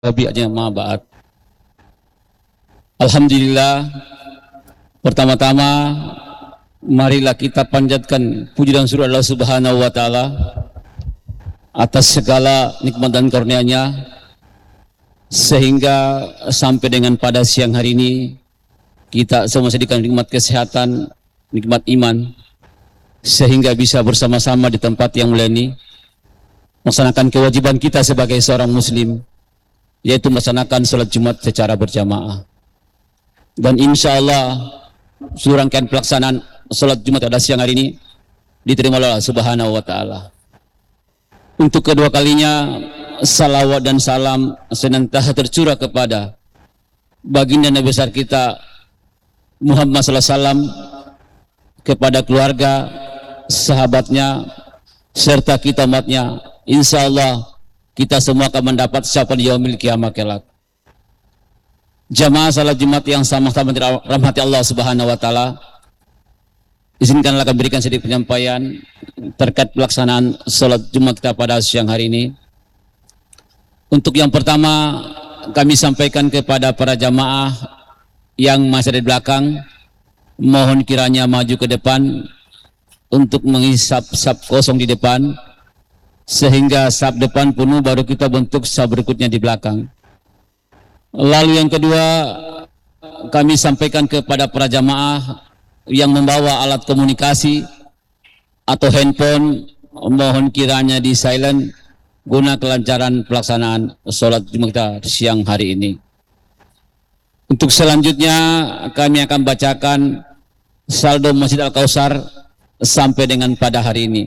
Tabi'atnya ma ba'at. Alhamdulillah, pertama-tama marilah kita panjatkan puji dan syukur Allah Subhanahu wa taala atas segala nikmat dan karunia-Nya sehingga sampai dengan pada siang hari ini kita semua diberikan nikmat kesehatan, nikmat iman, sehingga bisa bersama-sama di tempat yang mulia ini melaksanakan kewajiban kita sebagai seorang muslim, yaitu melaksanakan sholat Jumat secara berjamaah. Dan insya Allah seluruh rangkaian pelaksanaan sholat Jumat pada siang hari ini diterima oleh Allah Subhanahu wa taala. Untuk kedua kalinya salawat dan salam senantiasa tercurah kepada baginda Nabi besar kita Muhammad sallallahu alaihi wasallam, kepada keluarga, sahabatnya, serta kita umatnya. Insya Allah kita semua akan mendapat syafaat yaumil qiyamah kelak. Jamaah salat Jumat yang sama-sama dirahmati Allah Subhanahu wa taala, izinkanlah kami berikan sedikit penyampaian terkait pelaksanaan salat Jumat kita pada siang hari ini. Untuk yang pertama, kami sampaikan kepada para jamaah yang masih ada di belakang, mohon kiranya maju ke depan untuk mengisi saf kosong di depan, sehingga saf depan penuh baru kita bentuk saf berikutnya di belakang. Lalu yang kedua, kami sampaikan kepada para jamaah yang membawa alat komunikasi atau handphone, mohon kiranya di silent guna kelancaran pelaksanaan sholat Jumat kita siang hari ini. Untuk selanjutnya kami akan bacakan saldo Masjid Al-Kautsar sampai dengan pada hari ini.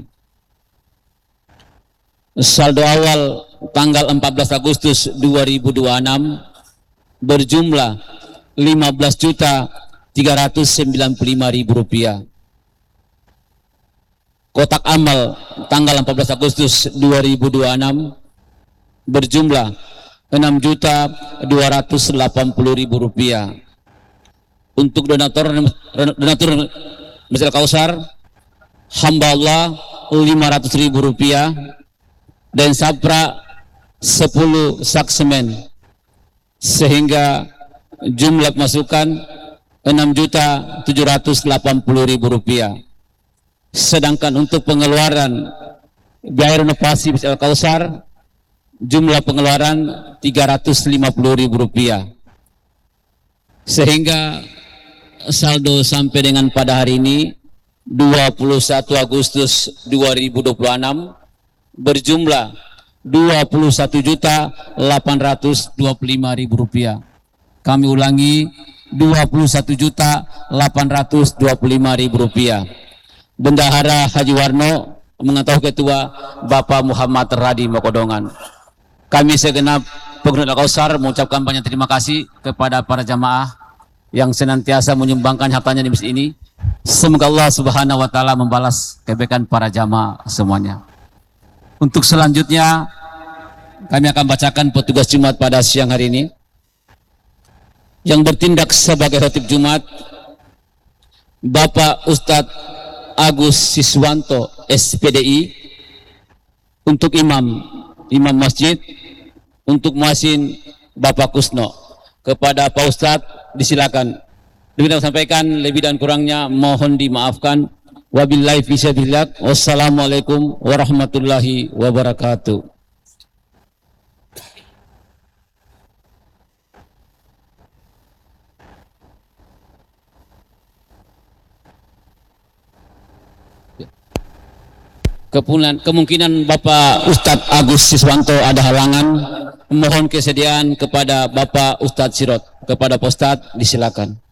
Saldo awal tanggal 14 Agustus 2026 berjumlah Rp15.395.000. Kotak amal tanggal 14 Agustus 2026 berjumlah Rp6.280.000. Untuk donatur Masjid Al-Kautsar, hamba Allah Rp500.000 dan sapra 10 sak semen, sehingga jumlah masukan Rp6.780.000. Sedangkan untuk pengeluaran biaya renovasi Masjid Al-Kautsar, jumlah pengeluaran Rp350.000, sehingga saldo sampai dengan pada hari ini 21 Agustus 2026 berjumlah Rp21.825.000. Kami ulangi, Rp21.825.000. Bendahara Haji Warno mengetahui Ketua Bapak Muhammad Radi Mokodongan. Kami segenap pengurus Al-Kautsar mengucapkan banyak terima kasih kepada para jamaah yang senantiasa menyumbangkan hartanya di masjid ini. Semoga Allah Subhanahu wa taala membalas kebaikan para jamaah semuanya. Untuk selanjutnya kami akan bacakan petugas Jumat pada siang hari ini. Yang bertindak sebagai khatib Jumat, Bapak Ustadz Agus Siswanto SPDI. Untuk imam masjid, untuk muazzin Bapak Kusno. Kepada Pak Ustadz disilakan. Demikian sampaikan, lebih dan kurangnya mohon dimaafkan. Wabillahi fisabilillah. Wassalamualaikum warahmatullahi wabarakatuh. Kemungkinan Bapak Ustadz Agus Siswanto ada halangan, mohon kesediaan kepada Bapak Ustadz Sirot. Kepada Pak Ustadz disilakan.